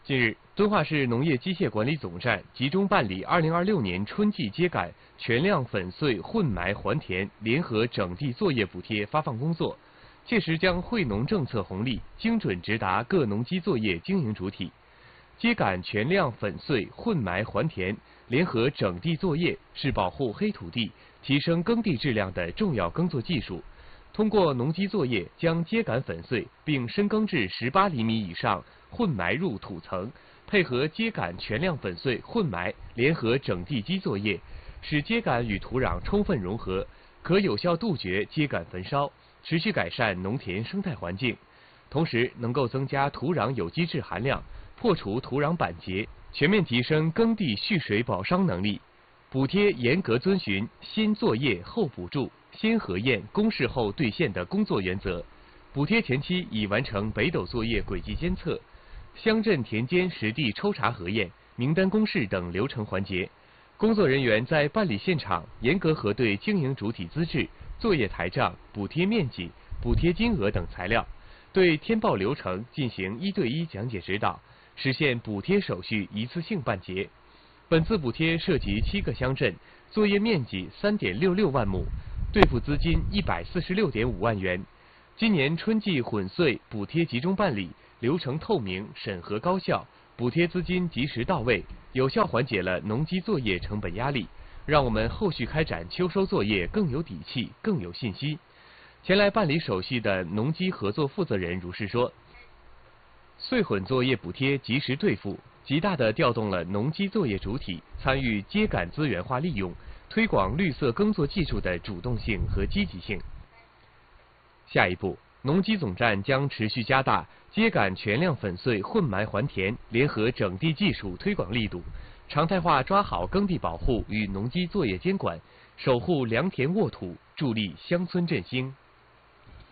近日，敦化市农业机械管理总站集中办理2026年春季秸秆全量粉碎混埋还田联合整地作业补贴发放工作，切实将惠农政策红利精准直达各农机作业经营主体。秸秆全量粉碎混埋还田联合整地作业是保护黑土地、提升耕地质量的重要耕作技术。通过农机作业将秸秆粉碎并深耕至18厘米以上，混埋入土层，配合秸秆全量粉碎混埋联合整地基作业，使秸秆与土壤充分融合，可有效杜绝秸秆焚烧，持续改善农田生态环境，同时能够增加土壤有机质含量，破除土壤板结，全面提升耕地蓄水保墒能力。补贴严格遵循先作业后补助、先核验、公示后兑现的工作原则。补贴前期已完成北斗作业轨迹监测、乡镇田间实地抽查核验、名单公示等流程环节。工作人员在办理现场严格核对经营主体资质、作业台账、补贴面积、补贴金额等材料，对填报流程进行1对1讲解指导，实现补贴手续一次性办结。本次补贴涉及7个乡镇，作业面积3.66万亩，兑付资金146.5万元。今年春季混碎补贴集中办理，流程透明、审核高效，补贴资金及时到位，有效缓解了农机作业成本压力，让我们后续开展秋收作业更有底气、更有信心。前来办理手续的农机合作负责人如是说，碎混作业补贴及时兑付，极大地调动了农机作业主体参与秸秆资源化利用、推广绿色耕作技术的主动性和积极性。下一步，农机总站将持续加大秸秆全量粉碎混埋还田联合整地技术推广力度，常态化抓好耕地保护与农机作业监管，守护良田沃土，助力乡村振兴。